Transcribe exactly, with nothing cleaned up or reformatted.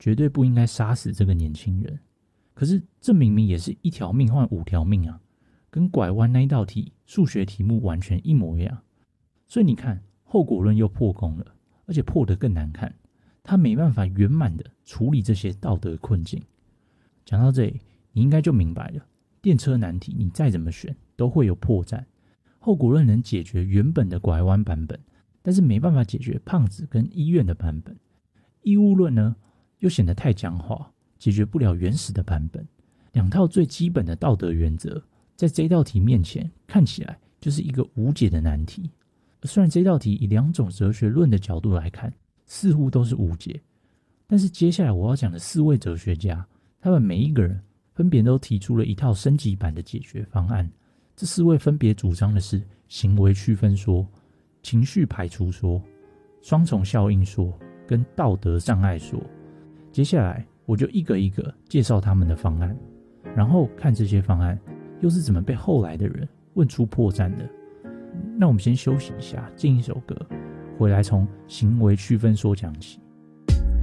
绝对不应该杀死这个年轻人。可是这明明也是一条命换五条命啊，跟拐弯那一道题数学题目完全一模一样。所以你看，后果论又破功了，而且破得更难看，他没办法圆满的处理这些道德困境。讲到这里，你应该就明白了，电车难题你再怎么选都会有破绽。后果论能解决原本的拐弯版本，但是没办法解决胖子跟医院的版本。义务论呢，又显得太僵化，解决不了原始的版本。两套最基本的道德原则，在这道题面前看起来就是一个无解的难题。虽然这道题以两种哲学论的角度来看，似乎都是无解，但是接下来我要讲的四位哲学家，他们每一个人分别都提出了一套升级版的解决方案。这四位分别主张的是行为区分说、情绪排除说、双重效应说跟道德障碍说。接下来我就一个一个介绍他们的方案，然后看这些方案又是怎么被后来的人问出破绽的。那我们先休息一下，进一首歌，回来从行为区分说讲起。